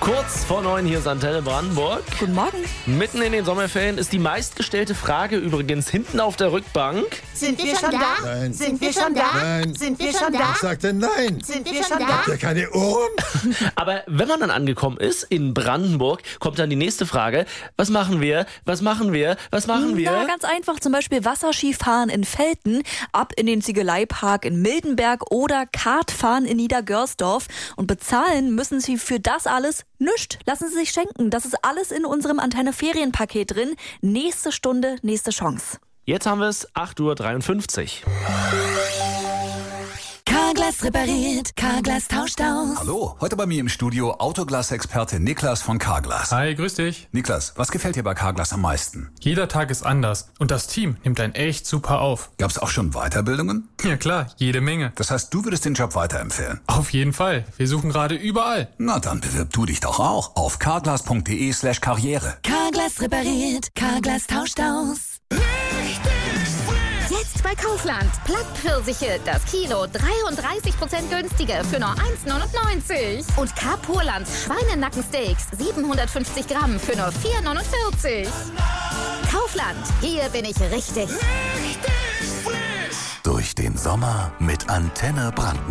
Kurz vor 9, hier ist Antenne Brandenburg. Guten Morgen. Mitten in den Sommerferien ist die meistgestellte Frage übrigens hinten auf der Rückbank. Sind wir schon da? Nein. Sind wir schon da? Nein. Sind wir schon da? Ich sagte nein. Sind wir schon da? Habt ihr keine Ohren? Aber wenn man dann angekommen ist in Brandenburg, kommt dann die nächste Frage. Was machen wir? Was machen wir? Was machen wir? Na, ganz einfach, zum Beispiel Wasserskifahren in Velten, ab in den Ziegeleipark in Mildenberg oder Kartfahren in Niedergörsdorf. Und bezahlen müssen Sie für das alles nichts. Lassen Sie sich schenken. Das ist alles in unserem Antenne-Ferienpaket drin. Nächste Stunde, nächste Chance. Jetzt haben wir es 8:53 Uhr. Carglass repariert, Carglass tauscht aus. Hallo, heute bei mir im Studio Autoglas-Experte Niklas von Carglass. Hi, grüß dich. Niklas, was gefällt dir bei Carglass am meisten? Jeder Tag ist anders und das Team nimmt einen echt super auf. Gab's auch schon Weiterbildungen? Ja klar, jede Menge. Das heißt, du würdest den Job weiterempfehlen? Auf jeden Fall. Wir suchen gerade überall. Na, dann bewirb du dich doch auch auf carglass.de/karriere. Carglass repariert, Carglass tauscht aus. Jetzt bei Kaufland. Plattpfirsiche, das Kilo 33% günstiger für nur 1,99. Und Carpurlands Schweinenackensteaks 750 Gramm für nur 4,49. Kaufland, hier bin ich richtig. Durch den Sommer mit Antenne Brandenburg.